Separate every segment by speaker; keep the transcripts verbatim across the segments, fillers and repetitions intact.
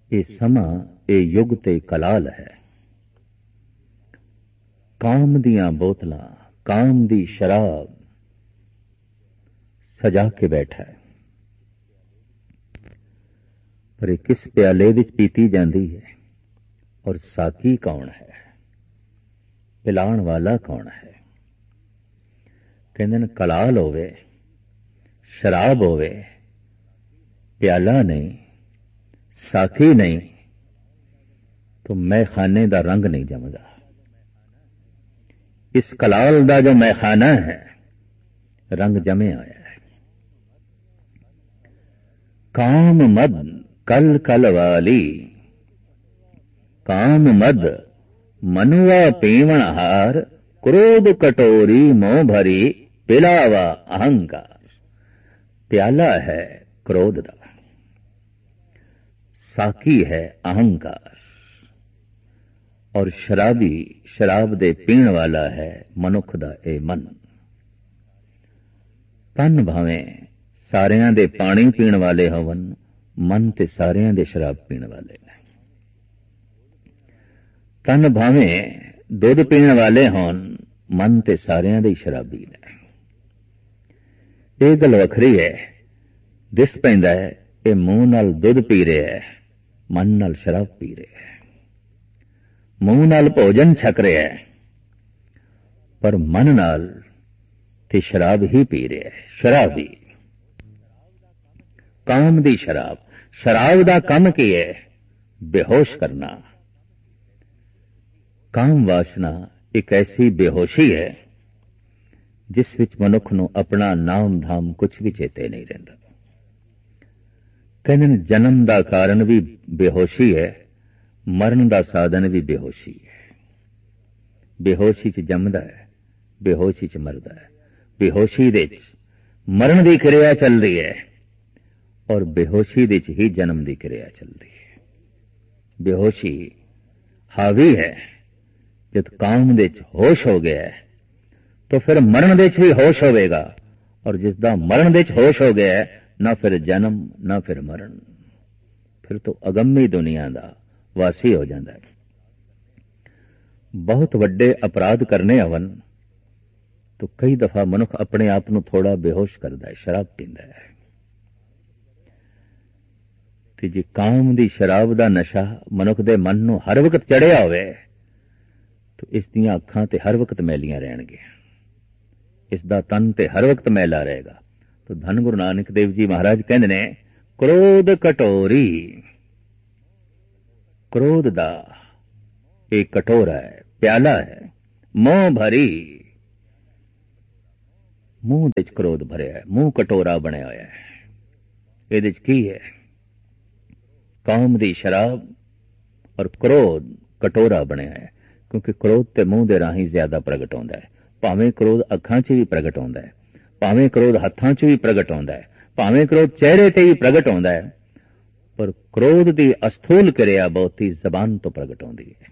Speaker 1: ये समा ये युग ते कलाल है। काम दियां बोतलां काम दी शराब सजा के बैठा है, पर किस प्याले विच पीती जाती है और साकी कौन है, पिलाण वाला कौन है। कहंदे कलाल होवे शराब होवे, प्याला नहीं साकी नहीं, तो मैखाने दा रंग नहीं जमदा। इस कलाल दा जो मैखाना है रंग जमे आया है। काम मद कल कल वाली, काम मद मनुआ पीवण हार, क्रोध कटोरी मोह भरी, पिलावा अहंकार। प्याला है क्रोध दा, साकी है अहंकार, और शराबी शराब दे पीण वाला है मनुख दा ए मन। तन भावें सारियां दे पानी पीण वाले होवन, मन ते सारियां दे शराब पीण वाले ने। तन भावें दुध पीण वाले होन, मन ते सारियां दे शराबी ने। ਇਹ ਗੱਲ ਵੱਖਰੀ ਹੈ। ਦਿਸ ਪੈਂਦਾ ਹੈ ਇਹ ਮੂੰਹ ਨਾਲ ਦੁੱਧ ਪੀ ਰਿਹਾ ਹੈ, ਮਨ ਨਾਲ ਸ਼ਰਾਬ ਪੀ ਰਿਹਾ ਹੈ। ਮੂੰਹ ਨਾਲ ਭੋਜਨ ਛਕ ਰਿਹਾ ਹੈ, ਪਰ ਮਨ ਨਾਲ ਤੇ ਸ਼ਰਾਬ ਹੀ ਪੀ ਰਿਹਾ ਹੈ। ਸ਼ਰਾਬੀ ਕਾਮ ਦੀ ਸ਼ਰਾਬ। ਸ਼ਰਾਬ ਦਾ ਕੰਮ ਕੀ ਹੈ? ਬੇਹੋਸ਼ ਕਰਨਾ। ਕਾਮ ਵਾਸ਼ਨਾ ਇੱਕ ਐਸੀ ਬੇਹੋਸ਼ੀ ਹੈ जिस विच मनुख नूं अपना नाम धाम कुछ भी चेते नहीं रहिंदा। कहंदे जन्म दा कारण भी बेहोशी है, मरण दा साधन भी बेहोशी है। बेहोशी च जमदा है, बेहोशी च मरदा है। बेहोशी दे च मरण दी क्रिया चल रही है और बेहोशी दे च ही जन्म दी क्रिया चल रही है। बेहोशी हावी है। जब काम दे च होश हो गया है तो फिर मरण दे च भी होश होवेगा, और जिसदा मरण दे च होश हो गया है ना फिर जन्म ना फिर मरण, फिर तो अगम्मी दुनिया दा वासी हो जाता है। बहुत वड्डे अपराध करने आवन तो कई दफा मनुख अपने आप नूं थोड़ा बेहोश करता है, शराब पींदा है। ते जे काम दी शराब दा नशा मनुख दे मन नूं हर वक्त चढ़िया होवे तो इस दियां अखां ते हर वक्त मैलियां रहणगियां, इसदा तन ते हर वक्त मैला रहेगा। तो धन गुरु नानक देव जी महाराज कहंदे ने क्रोध कटोरी। क्रोध दा एक कटोरा है, प्याला है। मोह भरी, मुंह दे च क्रोध भरिया है, मुंह कटोरा बनिया होया है। इहदे च की है? कौम दी शराब और क्रोध कटोरा बनिया है। क्योंकि क्रोध ते मुंह दे राही ज्यादा प्रगट होंदा है। भावें क्रोध अखां च भी प्रगट होंदा है, भावें क्रोध हत्थां च भी प्रगट होंदा है, भावें क्रोध चेहरे ते भी प्रगट होंदा है, पर क्रोध दी अस्थूल क्रिया बहुती जबान तो प्रगट होंदी है।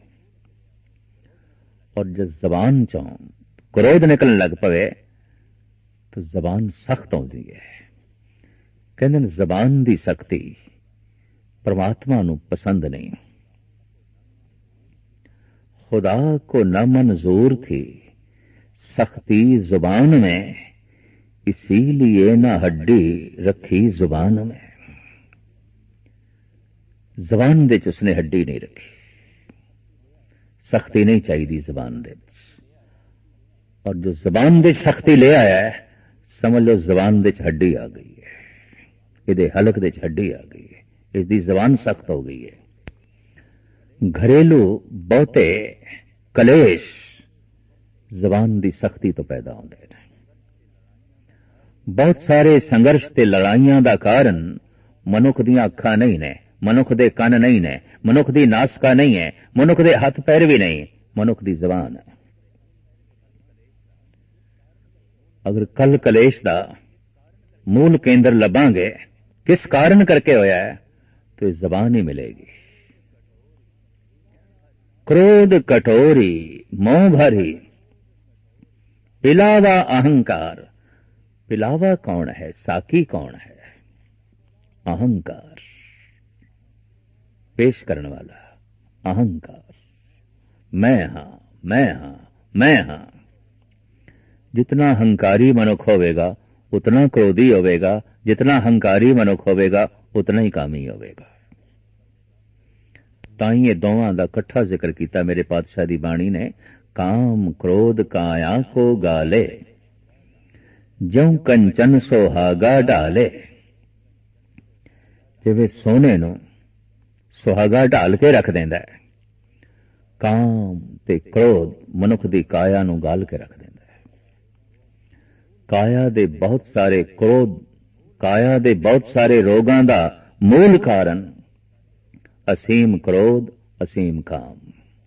Speaker 1: और जब जबान चों क्रोध निकलने लग पवे तो जबान सख्त होंदी है। कहंदे ने जबान दी सख्ती परमात्मा नूं पसंद नहीं। खुदा को न मंजूर थी सख्ती जुबान में, इसीलिए ना हड्डी रखी जुबान में। जुबान दे च उसने हड्डी नहीं रखी, सख्ती नहीं चाहिए जुबान दे। और जो जुबान दे सख्ती ले आया है समझ लो जुबान दे च हड्डी आ गई है, इहदे हलक दे च हड्डी आ गई है, इसकी जुबान सख्त हो गई है। घरेलू बहुते कलेश जबान दी सख्ती तो पैदा होंदे ने। बहुत सारे संघर्ष ते लड़ाइयां दा कारण मनुख दी अखां नहीं ने, मनुख दे कन नहीं ने, मनुख दी नासका नहीं है, मनुख दे हथ पैर भी नहीं, मनुख दी जबान है। अगर कल कलेश दा मूल केंद्र लभांगे किस कारण करके होया है तो जबान ही मिलेगी। क्रोध कटोरी मोह भरी, पिलावा अहंकार। पिलावा कौन है? साकी कौन है? अहंकार। पेश करने वाला अहंकार। मैं हां, मैं हां, मैं हां। जितना हंकारी मनुख होवेगा उतना क्रोधी होवेगा, जितना हंकारी मनुख होवेगा उतना ही कामी होवेगा। ਤਾਂ ਹੀ ਇਹ ਦੋਵਾਂ ਦਾ ਇਕੱਠਾ ਜ਼ਿਕਰ ਕੀਤਾ ਮੇਰੇ ਪਾਤਸ਼ਾਹ ਦੀ ਬਾਣੀ ਨੇ। ਕਾਮ ਕ੍ਰੋਧ ਕਾਇਆ ਕੋ ਗਾਲੇ, ਜਿਉ ਕੰਚਨ ਸੁਹਾਗਾ ਢਾਲੇ। ਜਿਵੇਂ ਸੋਨੇ ਨੂੰ ਸੁਹਾਗਾ ਢਾਲ ਕੇ ਰੱਖ ਦਿੰਦਾ ਹੈ, ਕਾਮ ਤੇ ਕ੍ਰੋਧ ਮਨੁੱਖ ਦੀ ਕਾਇਆ ਨੂੰ ਗਾਲ ਕੇ ਰੱਖ ਦਿੰਦਾ ਹੈ। ਕਾਇਆ ਦੇ ਬਹੁਤ ਸਾਰੇ ਕ੍ਰੋਧ, ਕਾਇਆ ਦੇ ਬਹੁਤ ਸਾਰੇ ਰੋਗਾਂ ਦਾ ਮੂਲ ਕਾਰਨ असीम क्रोध, असीम काम।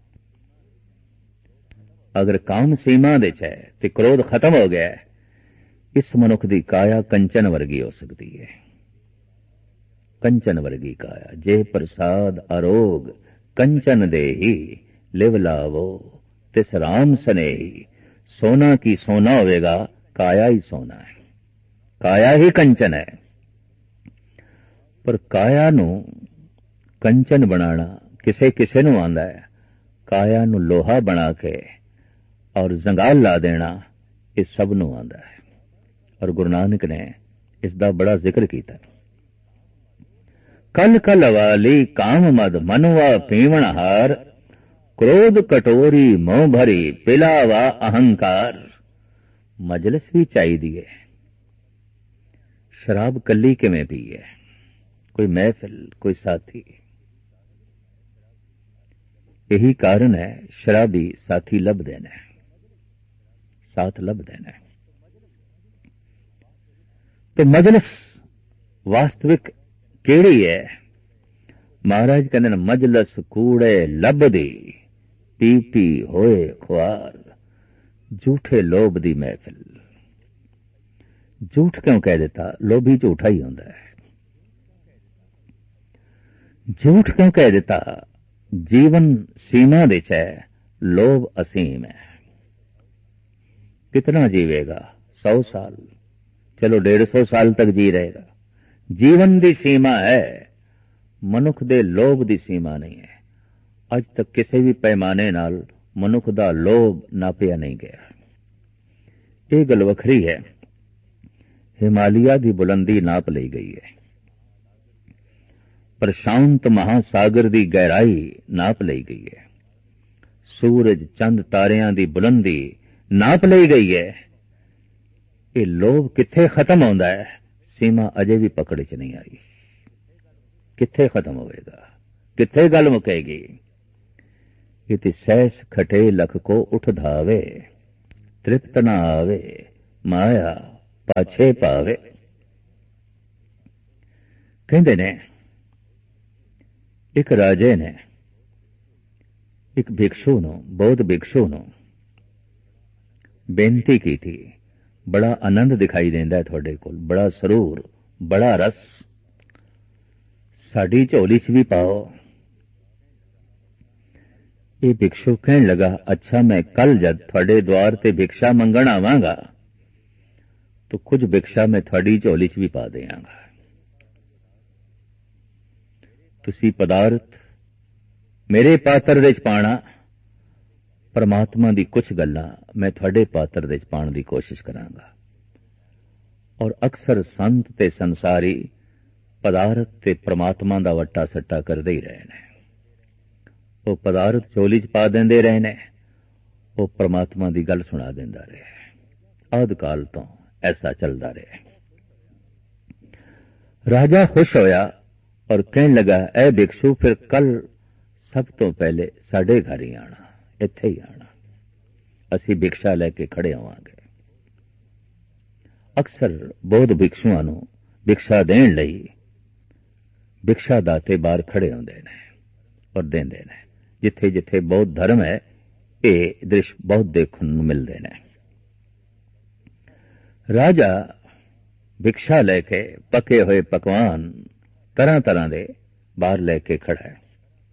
Speaker 1: अगर काम सीमा दे च है तो क्रोध खत्म हो गया है, इस मनुख की काया कंचन वर्गी हो सकती है। कंचन वर्गी काया, जे प्रसाद अरोग कंचन दे ही लिव लावो तिस राम स्नेही। सोना की सोना होवेगा, काया ही सोना है, काया ही कंचन है। पर काया नू कंचन बनाना किसे किसे नू आंदा है, काया नू लोहा बना के और जंगाल ला देना ये सब नू आंदा है। और गुरु नानक ने इसका बड़ा जिक्र किया। कल कल वाली काम मद मनवा पीवण हार, क्रोध कटोरी मोह भरी पिलावा अहंकार। मजलिस भी चाहिए है, शराब कली किवें पी है, कोई महफिल कोई साथी। यही कारण है शराबी साथी लब देना है, साथ लब देना है। तो मजलिस वास्तविक केड़ी है? महाराज कहते मजलिस कूड़े लब दी, पी पी होए खुआर। झूठे लोभ दी महफिल। झूठ क्यों कह देता? लोभी झूठा ही होता है। झूठ क्यों कह देता? जीवन सीमा दे च है, लोभ असीम है। कितना जीवेगा? सौ साल, चलो डेढ़ सौ साल तक जी रहेगा। जीवन दी सीमा है, मनुख दे लोभ दी सीमा नहीं है। अज तक किसी भी पैमाने नाल मनुख दा लोभ नापिया नहीं गया। ये गल वखरी है, हिमालय दी बुलंदी नाप ली गई है, प्रशांत महासागर दी गहराई नाप ली गई है, सूरज चंद तारियां दी बुलंदी नाप ली गई है। ये लोभ किथे खत्म होंदा है? सीमा अजे भी पकड़ च नहीं आई। किथे खत्म होएगा? किथे गल मुकेगी? इति सैस खटे लख को उठ धावे, तृप्त ना आवे माया पाछे पावे। कहते ने एक राजे ने एक भिक्षु नो, बौद्ध भिक्षु नो बेनती की थी, बड़ा आनंद दिखाई देंदा है तुहाडे कोल, बड़ा सरूर, बड़ा रस, साडी झोली च भी पाओ। ये भिक्षु कहने लगा, अच्छा मैं कल जब तुहाडे द्वार ते भिक्षा मंगण आवांगा तो कुछ भिक्षा मैं तुहाडी झोली च भी पा देंगा। तुसी पदार्थ मेरे पात्र दे च पाना, परमात्मा दी कुछ गल्लां मैं तुहाडे पात्र दे च पाण दी कोशिश करांगा। और अक्सर संत ते संसारी पदार्थ ते परमात्मा दा वट्टा सट्टा करदे ही रहे ने। वो पदार्थ चोली च पा देंदे रहे ने, वो परमात्मा दी गल सुना देंदा रहे। आद काल तो ऐसा चलदा रहे। राजा खुश होया और कहने लगा, ए भिक्षु फिर कल सब तो पहले साडे घर ही आना, इत्थे ही आना, असी भिक्षा लैके खड़े होवांगे। अक्सर बौद्ध भिक्षुआं नूं भिक्षा देण लई भिक्षा दाते बाहर खड़े होंदे ने और देंदे ने। जिथे जिथे बौद्ध धर्म है ये दृश्य बहुत देखण नूं मिलदे ने। राजा भिक्षा लैके पके हुए पकवान तरह तरह दे बाहर लैके खड़ा है।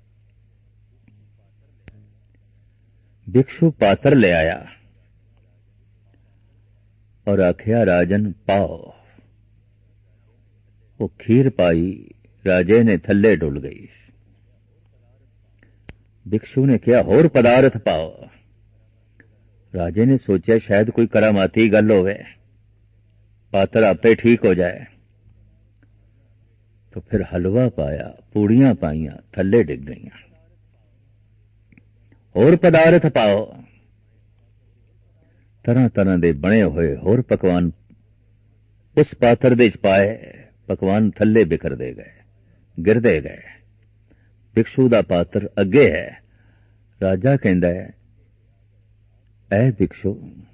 Speaker 1: भिक्षु पात्र ले आया और आखिया, राजन पाओ। वो खीर पाई, राजे ने थल्ले डुल गई। भिक्षु ने कहा होर पदार्थ पाओ। राजे ने सोचा शायद कोई करामाती गल होवे, पात्र आपे ठीक हो जाए। तो फिर हलवा पाया, पूड़ियां पाईयां, थल्ले डिग गईयां। होर पदार्थ पाओ। तरह तरह दे बने होए होर पकवान उस पात्र दे च पाए। पकवान थल्ले बिखरदे गए, गिरदे गए। भिक्षु दा पात्र अगे है। राजा कहंदा है, ऐ भिक्षु,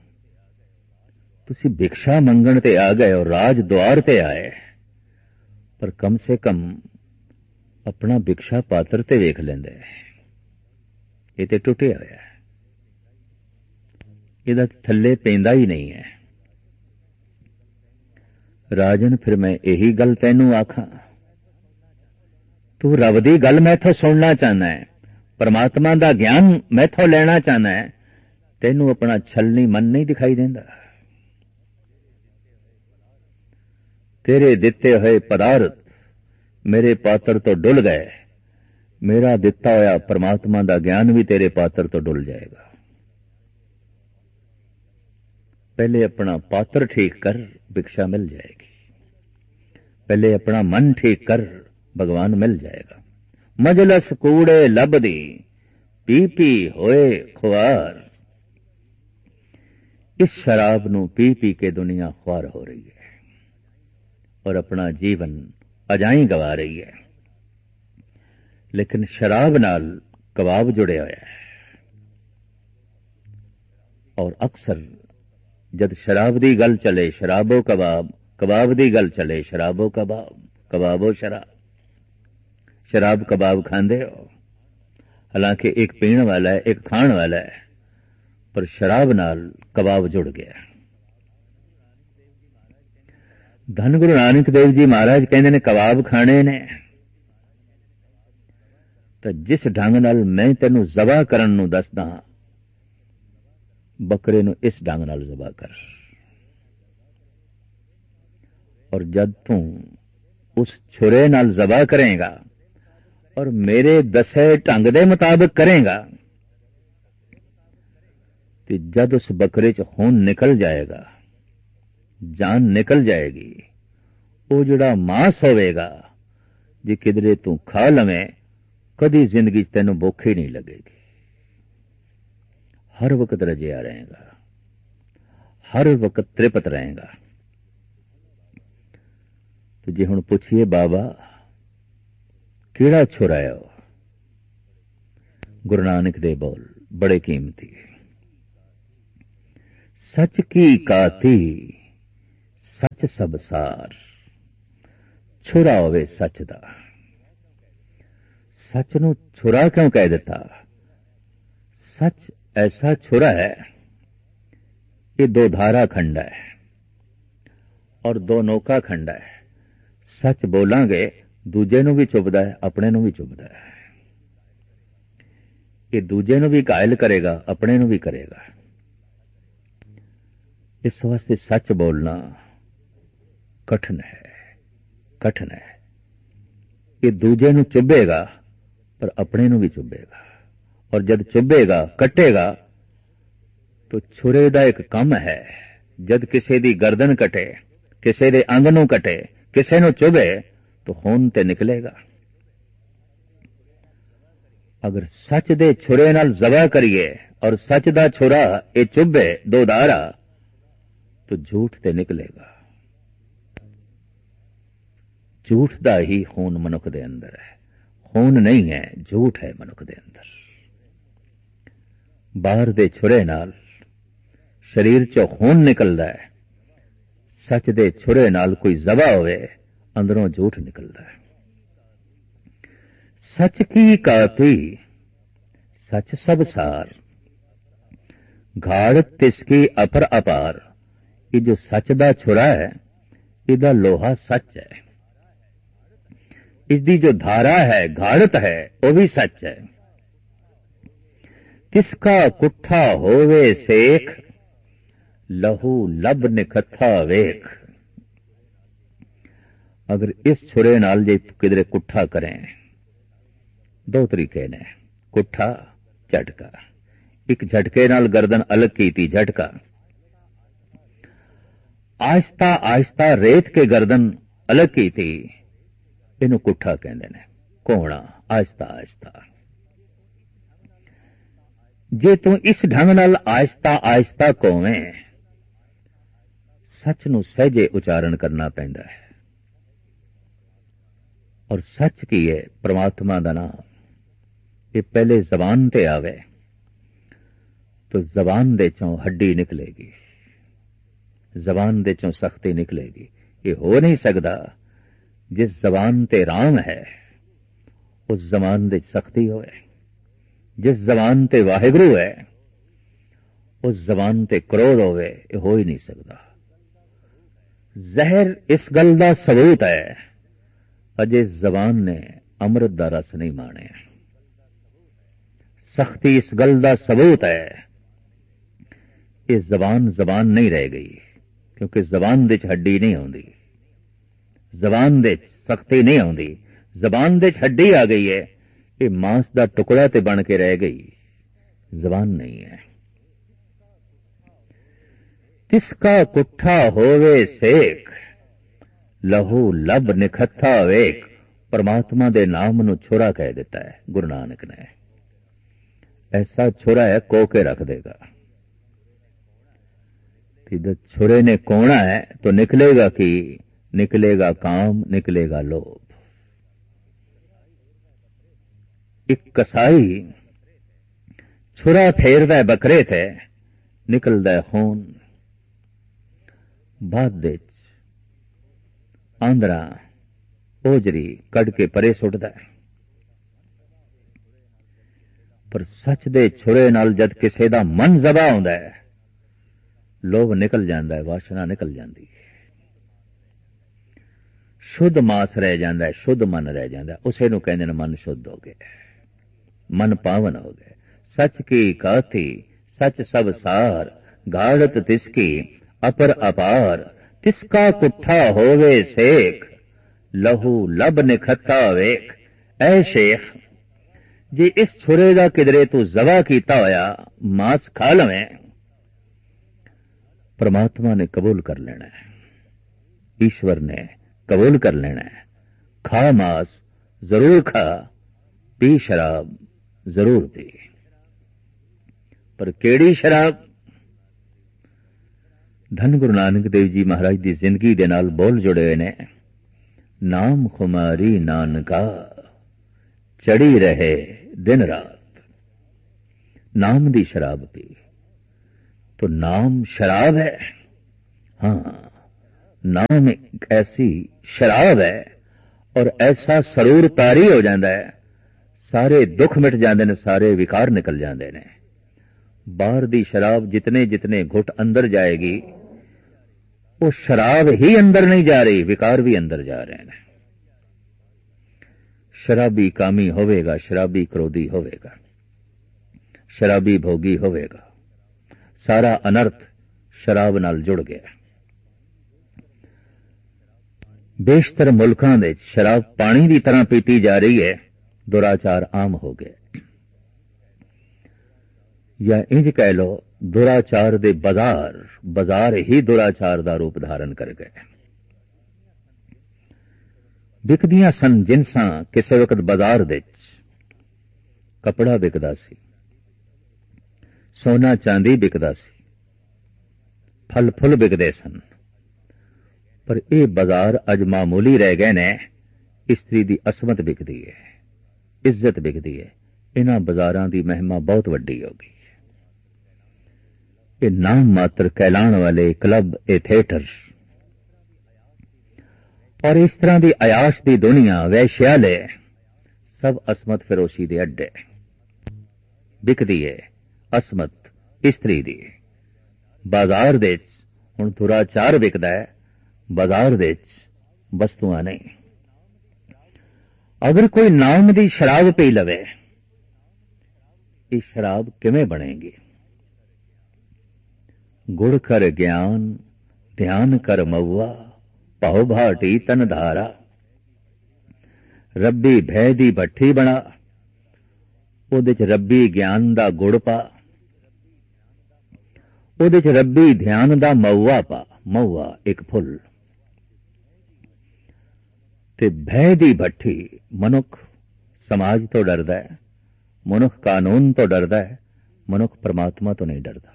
Speaker 1: तुसी भिक्षा मंगण ते आ गए हो, राज द्वार ते आए, पर कम से कम अपना भिक्षा पात्र ते वेख लेंदे। ये ते टुटिया होया, इहदा थल्ले पैंदा ही नहीं है। राजन, फिर मैं यही गल तैनू आखां, तू रब दी गल मैथों सुनना चाहना है, परमात्मा दा ज्ञान मैथों लेना चाहना है, तैनू अपना छलनी मन नहीं दिखाई देंदा। तेरे दिते हुए पदार्थ मेरे पात्र तो डुल गए, मेरा दिता होया परमात्मा दा ज्ञान भी तेरे पात्र तो डुल जाएगा। पहले अपना पात्र ठीक कर, भिक्षा मिल जाएगी। पहले अपना मन ठीक कर, भगवान मिल जाएगा। मजलस कूड़े लबदी, पी पी होए खुआर। इस शराब नू पी पी के दुनिया ख्वार हो रही है और अपना जीवन अजाई गवा रही है। लेकिन शराब नाल कबाब जुड़े होया है, और अक्सर जद शराब दी गल चले शराबो कबाब, कबाब दी गल चले शराबो कबाब, कबाबो शराब। शराब कबाब खांदे हो, हालांकि एक पीण वाला है एक खाण वाला है, पर शराब नाल कबाब जुड़ गया। धन गुरु नानक देव जी महाराज कहंदे ने कबाब खाने ने, तो जिस ढंग नाल मैं तेनू ज़बा करन नू दसदा, बकरे नू इस ढंग नाल ज़बा कर। और जब तू उस छुरे नाल ज़बा करेगा और मेरे दसे ढंग दे मुताबिक करेगा, तो जब उस बकरे च खून निकल जाएगा, जान निकल जाएगी, वो जिहड़ा मांस होवेगा जे किधरे तू खा लवें, कदी जिंदगी तेनू भुख ही नहीं लगेगी। हर वक्त रजिया रहेगा, हर वक्त तृप्त रहेगा। तो जे हुण पुछिए बाबा किहड़ा छुराया, गुरु नानक दे बोल बड़े कीमती। सच की काती सच सब सार, छुरा होवे सच दा। सच नू छुरा क्यों कह दिता? सच ऐसा छुरा है, ये दो धारा खंड है और दो नौका खंड है। सच बोलांगे दूजे नू भी चुभदा है, अपने नू भी चुभदा है। ये दूजे नू भी घायल करेगा, अपने नू भी करेगा। इस वास्ते सच बोलना कठिन है, कठिन है। ये दूजे नू चुभेगा पर अपने नू भी चुभेगा, और जब चुभेगा कटेगा तो छुरे दा एक कम है, जद किसी दी गर्दन कटे, किसी दे अंग नू कटे, किसी नू चुभे तो खून ते निकलेगा। अगर सच दे छुरे नाल ज़बा करिए और सच दा छुरा ये चुभे दो धारा, तो झूठ ते निकलेगा। झूठ दा ही खून मनुख दे अंदर है, खून नहीं है, झूठ है मनुख दे अंदर। बाहर दे छुरे नाल शरीर चो खून निकलदा है, सच दे छुरे नाल कोई ज़बा होवे, अंदरों झूठ निकलदा है। सच की काती सच सब सार, घाड़ तिसकी अपर अपार। ये जो सच दा छुरा है, इहदा लोहा सच है, इसकी जो धारा है, घाड़त है, वो भी सच है। किसका कुट्ठा होवे सेख, लहू लब निखथा वेख। अगर इस छुरे नाल जे किधरे कुट्ठा करें, दो तरीके ने। कुठा झटका, एक झटके नाल गर्दन अलग कीती झटका। आहिस्ता आहिस्ता रेत के गर्दन अलग कीती, इनू कुठा कहंदे ने, कोहणा आहिस्ता आहिस्ता। जे तू इस ढंग नाल आहिस्ता आहिस्ता कोवें, सच नू सहजे उचारण करना पैंदा है। और सच की है परमात्मा दा नाम, ये पहले जबान ते आवे तो जबान दे चों हड्डी निकलेगी, जबान दे चों सख्ती निकलेगी। ये हो नहीं सकता जिस जबान ते राम है उस जबान दे सख्ती होए, जिस जबान ते वाहिगुरु है उस जबान ते क्रोध होवे, ये हो ही नहीं सकता। जहर इस गल दा सबूत है, अजे जबान ने अमृत दा रस नहीं माने। सख्ती इस गल दा सबूत है, ये जबान जबान नहीं रह गई, क्योंकि जबान दे च हड्डी नहीं आउंदी, जबान दे सख्ती नहीं आउंदी। जबान दे च हड्डी आ गई है, ये मांस दा टुकड़ा ते बन के रह गई, जबान नहीं है। तिसका कुठा होवे सेक, लहू लब निखत्था वेख। परमात्मा दे नाम नू छोरा कह देता है गुरु नानक ने। ऐसा छोरा है को के रख देगा। जब छोरे ने कोना है तो निकलेगा कि निकलेगा काम, निकलेगा लोभ। एक कसाई छुरा फेरदा है बकरे थे, निकलदा है खून। बाद दे आंदरा ओजरी कड़ के परे सुटदा है। पर सच दे छुरे नाल जद किसे दा मन जबा हुंदा है, लोभ निकल जांदा है, वासना निकल जांदी है, शुद्ध मास रह जांदा है, शुद्ध मन रह जांदा है। उसे नूं कहंदे ने मन शुद्ध हो गया, मन पावन हो गए। सच की काथी सच सब सार, गाढ़त तिसकी अपर अपार। तिसका कुठा होवे सेक, लहू लब निखत्ता वेख। ऐ शेख, जे इस छुरे दा किधरे तू जवा कीता होया मांस खा लवें, परमात्मा ने कबूल कर लेना है, ईश्वर ने कबूल कर लेना है। खा मांस जरूर खा, पी शराब जरूर पी, पर केड़ी शराब? धन गुरु नानक देव जी महाराज की जिंदगी दे नाल बोल जुड़े हुए ने। नाम खुमारी नानका, चढ़ी रहे दिन रात। नाम दी शराब पी, तो नाम शराब है। हाँ, नाम एक ऐसी शराब है और ऐसा सरूर तारी हो जाता है, सारे दुख मिट जाते हैं, सारे विकार निकल जाते हैं। बाहर दी शराब जितने जितने घुट अंदर जाएगी, वो शराब ही अंदर नहीं जा रही, विकार भी अंदर जा रहे हैं। शराबी कामी होवेगा, शराबी क्रोधी होवेगा, शराबी भोगी होवेगा। सारा अनर्थ शराब नाल जुड़ गया। बेशतर मुल्कां दे शराब पानी की तरह पीती जा रही है, दुराचार आम हो गए। या इंज कह लो, दुराचार दे बाजार बाजार ही दुराचार का रूप धारण कर गए। बिकदियां सन जिनसां किसी वक्त बाजार दे कपड़ा बिकदा सी, सोना चांदी बिकदा सी, फल फुल बिकदे सन। पर यह बाजार अज मामूली रह गए ने। इस्त्री की असमत बिकती है, इज्जत बिकती है। इन्हां बाजारां की महिमा बहुत वड्डी होगी। ये नाम मात्र कहलाने वाले क्लब, ए थिएटर और इस तरह की अयाश की दुनिया, वैश्यालय, सब असमत फिरोशी के अड्डे। बिकती है असमत इस्त्री दी। बाजार दे हुण दुराचार बिकदा है, बाजार दे वस्तुआं नहीं। अगर कोई नाम दी शराब पी लवे, ये शराब किवें बनेगी? गुड़ कर ज्ञान, ध्यान कर मऊआ, भाव भाटी तन धारा। रब्बी भय दी भट्ठी बना, ਉਹਦੇ 'ਚ ਰੱਬੀ ਗਿਆਨ ਦਾ ਗੁੜ ਪਾ, ਉਹਦੇ 'ਚ ਰੱਬੀ ਧਿਆਨ ਦਾ ਮਊਆ ਪਾ। ਮਊਆ ਇੱਕ ਫੁੱਲ। ਤੇ ਭੈ ਦੀ ਭੱਠੀ। ਮਨੁੱਖ ਸਮਾਜ ਤੋਂ ਡਰਦਾ ਹੈ, ਮਨੁੱਖ ਕਾਨੂੰਨ ਤੋਂ ਡਰਦਾ ਹੈ, ਮਨੁੱਖ ਪਰਮਾਤਮਾ ਤੋਂ ਨਹੀਂ ਡਰਦਾ।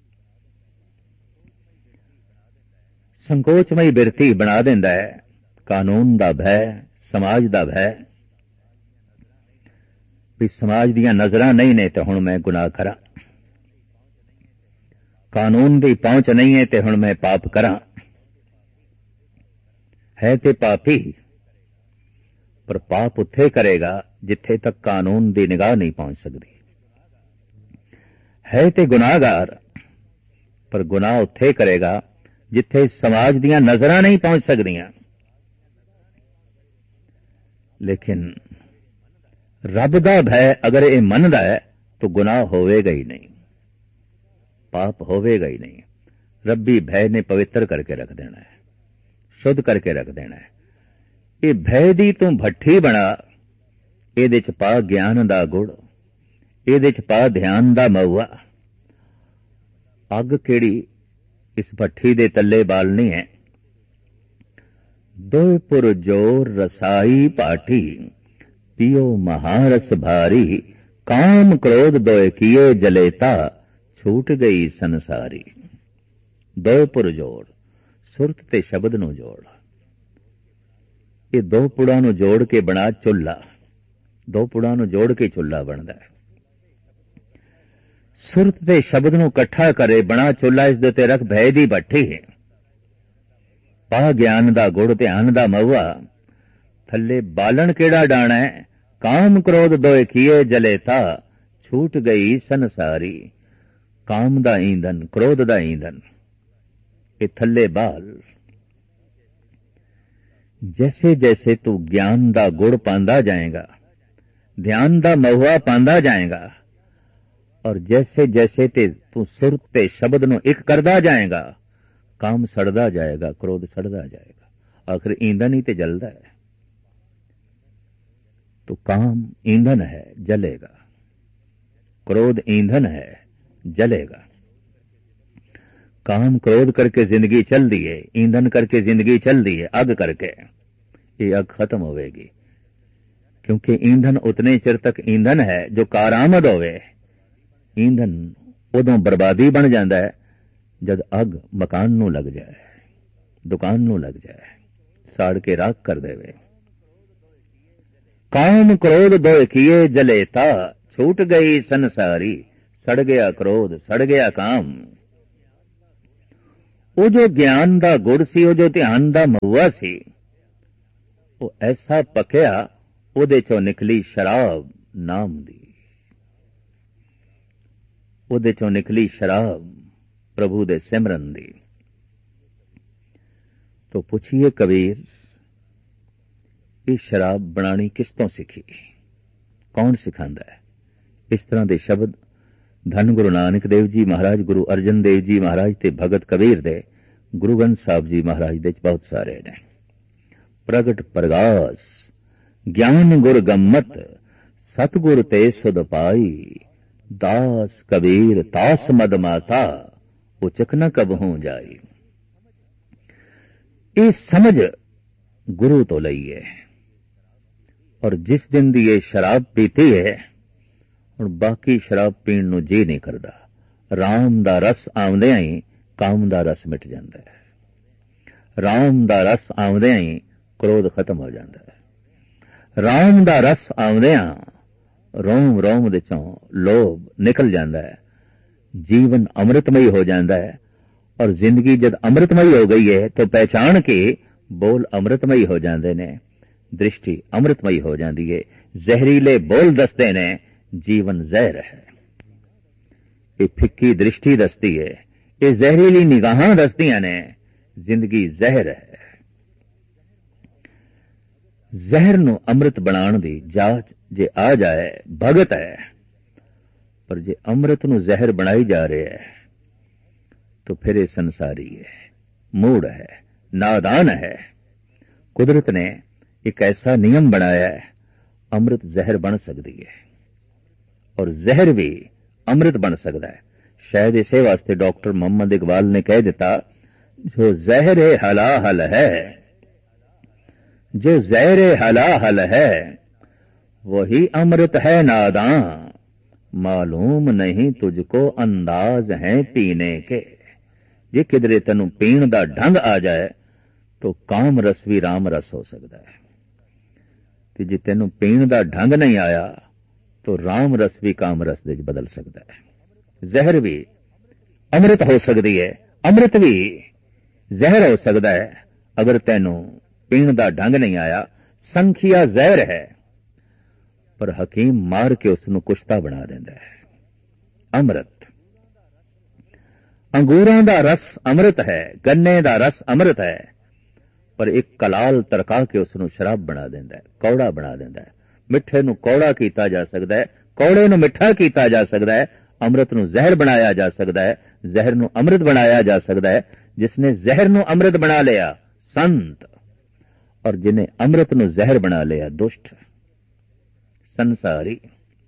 Speaker 1: ਸੰਕੋਚਮਈ ਬਿਰਤੀ ਬਣਾ ਦਿੰਦਾ ਹੈ। ਕਾਨੂੰਨ ਦਾ ਭੈ, ਸਮਾਜ ਦਾ ਭੈ, ਵੀ ਸਮਾਜ ਦੀਆਂ ਨਜ਼ਰਾਂ ਨਹੀਂ ਨੇ ਤੇ ਹੁਣ ਮੈਂ ਗੁਨਾਹ ਕਰਾਂ, ਕਾਨੂੰਨ ਦੀ ਪਹੁੰਚ ਨਹੀਂ ਹੈ ਤੇ ਹੁਣ ਮੈਂ ਪਾਪ ਕਰਾਂ। ਹੈ ਤੇ ਪਾਪੀ, ਪਰ ਪਾਪ ਉੱਥੇ ਕਰੇਗਾ ਜਿੱਥੇ ਤੱਕ ਕਾਨੂੰਨ ਦੀ ਨਿਗਾਹ ਨਹੀਂ ਪਹੁੰਚ ਸਕਦੀ। ਹੈ ਤੇ ਗੁਨਾਹਗਾਰ, ਪਰ ਗੁਨਾਹ ਉੱਥੇ ਕਰੇਗਾ ਜਿੱਥੇ ਸਮਾਜ ਦੀਆਂ ਨਜ਼ਰਾਂ ਨਹੀਂ ਪਹੁੰਚ ਸਕਦੀਆਂ। ਲੇਕਿਨ ਰੱਬ ਦਾ ਭੈ ਅਗਰ ਇਹ ਮੰਨਦਾ ਹੈ ਤਾਂ ਗੁਨਾਹ ਹੋਵੇਗਾ ਹੀ ਨਹੀਂ, ਪਾਪ ਹੋਵੇਗਾ ਹੀ ਨਹੀਂ। ਰੱਬੀ ਭੈ ਨੇ ਪਵਿੱਤਰ ਕਰਕੇ ਰੱਖ ਦੇਣਾ ਹੈ, ਸ਼ੁੱਧ ਕਰਕੇ ਰੱਖ ਦੇਣਾ ਹੈ। ਇਹ ਭੈ ਦੀ ਤੂੰ ਭੱਠੀ ਬਣਾ, ਇਹਦੇ ਚ ਪਾ ਗਿਆਨ ਦਾ ਗੁੜ, ਇਹਦੇ ਚ ਪਾ ਧਿਆਨ ਦਾ ਮਊਆ। ਅੱਗ ਕਿਹੜੀ ਇਸ ਭੱਠੀ ਦੇ ਤੱਲੇ ਬਾਲਣੀ ਹੈ। ਦੋਇ ਪੁਰ ਜੋਰ ਰਸਾਈ ਪਾਠੀ, ਪਿਓ ਮਹਾਰਸ ਭਾਰੀ, ਕਾਮ ਕ੍ਰੋਧ ਦੋਇ ਕੀਏ ਜਲੇਤਾ, ਛੂਟ ਗਈ ਸੰਸਾਰੀ। ਦੋਇ ਪੁਰ ਜੋੜ, ਸੁਰਤ ਤੇ ਸ਼ਬਦ ਨੂੰ ਜੋੜ। ਇਹ ਦੋ ਪੁੜਾਂ ਨੂੰ ਜੋੜ ਕੇ ਬਣਾ ਚੁੱਲ੍ਹਾ, ਦੋ ਪੁੜਾਂ ਨੂੰ ਜੋੜ ਕੇ ਚੁੱਲ੍ਹਾ ਬਣਦਾ ਹੈ। ਸੁਰਤ ਤੇ ਸ਼ਬਦ ਨੂੰ ਇਕੱਠਾ ਕਰੇ ਬਣਾ ਚੁੱਲ੍ਹਾ, ਇਸ ਦੇ ਉੱਤੇ ਰੱਖ ਭੈ ਦੀ ਭੱਠੀ ਹੈ। ਪਾ ਗਿਆਨ ਦਾ ਗੁੜ, ਧਿਆਨ ਦਾ ਮਊਆ। ਥੱਲੇ ਬਾਲਣ ਕਿਹੜਾ ਡਾਣਾ ਹੈ। ਕਾਮ ਕ੍ਰੋਧ ਦੋਇ ਕੀਏ ਜਲੇਤਾ, ਛੂਟ ਗਈ ਸੰਸਾਰੀ। ਕਾਮ ਦਾ ਈਂਧਨ, ਕ੍ਰੋਧ ਦਾ ਈਂਧਨ, ਇਹ ਥੱਲੇ ਬਾਲ। ਜੈਸੇ ਜੈਸੇ ਤੂੰ ਗਿਆਨ ਦਾ ਗੁੜ ਪਾਂਦਾ ਜਾਏਗਾ, ਧਿਆਨ ਦਾ ਮਹੁਆ ਪਾਂਦਾ ਜਾਏਗਾ, ਔਰ ਜੈਸੇ ਜੈਸੇ ਤੇ ਤੂੰ ਸੁਰਤ ਤੇ ਸ਼ਬਦ ਨੂੰ ਇੱਕ ਕਰਦਾ ਜਾਏਗਾ, ਕਾਮ ਸੜਦਾ ਜਾਏਗਾ, ਕ੍ਰੋਧ ਸੜਦਾ ਜਾਏਗਾ। ਆਖਿਰ ਈਂਧਨ ਹੀ ਤੇ ਜਲਦਾ ਹੈ। तो काम ईंधन है, जलेगा। क्रोध ईंधन है, जलेगा। काम क्रोध करके जिंदगी चल दी है, ईंधन करके जिंदगी चल दी है, अग करके ये अग खत्म होवेगी। क्योंकि ईंधन उतने चिर तक ईंधन है जो कारामद होवे। ईंधन उदों बर्बादी बन जाता है जद अग मकान नू लग जाए, दुकान नू लग जाए, साड़ के राख कर देवे। काम क्रोध दो किए जलेता, छूट गई संसारी। सड़ गया क्रोध, सड़ गया काम। वो जो ज्ञान दा गुड़ सी, वो जो ध्यान दा महुआ सी, वो ऐसा पकिया, ਉਹਦੇ ਚੋਂ ਨਿਕਲੀ ਸ਼ਰਾਬ ਨਾਮ ਦੀ। ਉਹਦੇ ਚੋਂ ਨਿਕਲੀ ਸ਼ਰਾਬ ਪ੍ਰਭੂ ਦੇ ਸਿਮਰਨ ਦੀ। तो पूछिए कबीर, ये शराब बनानी किस तो सीखी, कौन सिखांदा है? इस तरह के शब्द धन गुरु नानक देव जी महाराज, गुरु अर्जन देव जी महाराज ते भगत कबीर दे, गुरु ग्रंथ साहब जी महाराज दे बहुत सारे ने। प्रगट प्रगास ज्ञान गुर गम्मत, सतगुर ते सुध पाई। दास कबीर तास मद माता, उचक न कबहू जाई। ये समझ गुरु तो लई है। और जिस दिन दी ये शराब पीती है, और बाकी शराब पीण नूं जी नहीं करदा। राम दा रस आउंदियां ही काम दा रस मिट जांदा है। राम दा रस आउंदियां ही क्रोध खत्म हो जांदा है। राम दा रस आउंदियां रोम रोम दे चों लोभ निकल जांदा है। जीवन अमृतमय हो जांदा है। और जिंदगी जब अमृतमयी हो गई है तो पहचान के बोल अमृतमयी हो जाते ने, दृष्टि अमृतमयी हो जाती है। जहरीले बोल दसते ने जीवन जहर है। ये फिक्की दृष्टि दसती है, ये जहरीली निगाहां दसदियां ने जिंदगी जहर है। जहर नूं अमृत बनाण दी जाच जे आ जाए भगत है, पर जे अमृत नूं जहर बनाई जा रहे है तो फिर ये संसारी है, मूढ़ है, नादान है। कुदरत ने एक ऐसा नियम बनाया है, अमृत जहर बन सकती है। ਔਰ ਜ਼ਹਿਰ ਵੀ ਅੰਮ੍ਰਿਤ ਬਣ ਸਕਦਾ ਹੈ। ਸ਼ਾਇਦ ਇਸੇ ਵਾਸਤੇ ਡਾਕਟਰ ਮੁਹੰਮਦ ਇਕਬਾਲ ਨੇ ਕਹਿ ਦਿੱਤਾ, ਜੋ ਜ਼ਹਿਰ ਹਲਾਹਲ ਹੈ, जो जहर हलाहल है वही अमृत है नादां, मालूम नहीं तुझको अंदाज है पीने के। जे किधरे तेनू पीण दा ढंग आ जाए तो काम रस भी राम रस हो सकता है, ते जे तेनू पीण दा ढंग नहीं आया तो राम रस भी काम रस दे बदल सकता है। जहर भी अमृत हो सकती है, अमृत भी जहर हो सकता है अगर तेनू पीण दा ढंग नहीं आया। संखिया जहर है पर हकीम मार के उसनू कुश्ता बना देंदा है। अमृत, अंगूरां दा रस अमृत है, गन्ने दा रस अमृत है, पर एक कलाल तरका के उसनू शराब बना देंदा है, कौड़ा बना देंदा है। मिठे नू कौड़ा कीता जा सकदा है, कौड़े नू मिठा कीता जा सकदा है, अमृत नू जहर बनाया जा सकदा है, जहर नू अमृत बनाया जा सकदा है। जिसने जहर नू अमृत बना लिया संत, और जिन्हें अमृत नू जहर बना लिया दुष्ट संसारी।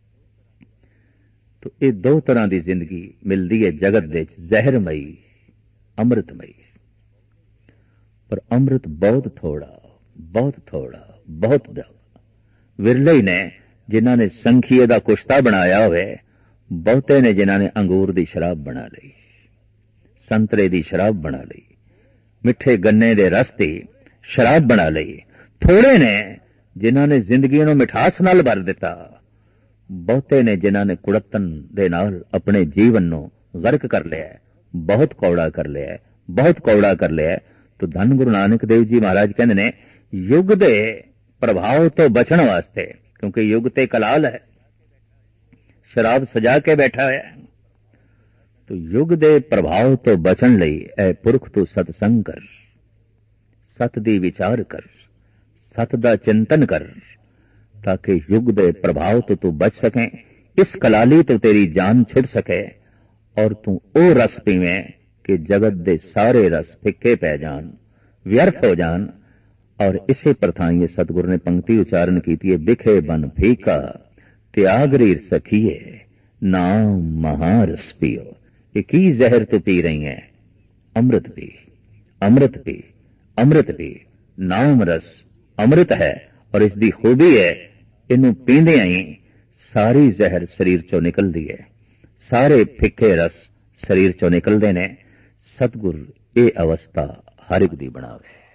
Speaker 1: तो ये दो तरह की जिंदगी मिलती है जगत दे, जहरमई अमृतमई। पर अमृत बहुत थोड़ा, बहुत थोड़ा, बहुत विरले ही ने जिन्हों ने संखीए का कुश्ता बनाया हुए, बहुते ने जिन्हों ने अंगूर की शराब बना ली, संतरे की शराब बना ली, मिठे गन्ने के रस की शराब बना ली। थोड़े ने जिन्हों ने जिंदगी नूं मिठास नाल भर दिता, बहुते ने जिन्हों ने कुड़तन दे नाल अपने जीवन नूं गर्क कर लिया, बहुत कौड़ा कर लिया, बहुत कौड़ा कर लिया। तो धन गुरु नानक देव जी महाराज कहते ने युग दे प्रभाव तो बचण वास्ते, क्योंकि युग ते कलाल है, शराब सजा के बैठा है, तो युग दे प्रभाव तो बचण लई ऐ पुरख तू सतसंग कर, सत दी विचार कर, सत दा चिंतन कर, ताकि युग दे प्रभाव तो तू बच सके, इस कलाली तो तेरी जान छुट सके, और तू ओ रस पीवें कि जगत दे सारे रस फिक्के पै जान, व्यर्थ हो जान। और इसे प्रथा ये सतगुरु ने पंक्ति उच्चारण की थी, बिखे बन फीका त्याग रीर सखिए नाम महारस पियो। ये की जहर तो पी रही है, अमृत पी, अमृत पी, अमृत पी। नाम रस अमृत है, और इसकी खूबी है इनू पींदे ही सारी जहर शरीर चो निकलती है, सारे फिक्के रस शरीर चो निकलते ने। सतगुर ये अवस्था हर एक दी बनावे।